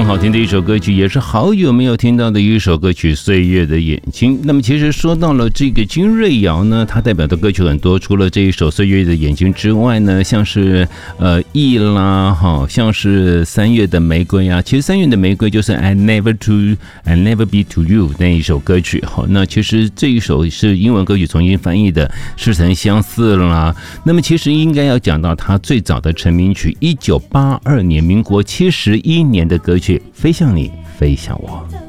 好听的一首歌曲，也是好久没有听到的一首歌曲《岁月的眼睛》。那么其实说到了这个金瑞瑶呢，她代表的歌曲很多，除了这一首《岁月的眼睛》之外呢，像是忆啦，像是三月的玫瑰啊，其实三月的玫瑰就是 I never be to you 那一首歌曲。那其实这一首是英文歌曲重新翻译的，似曾相似啦。那么其实应该要讲到她最早的成名曲，1982年民国71年的歌曲《飞向你，飞向我》。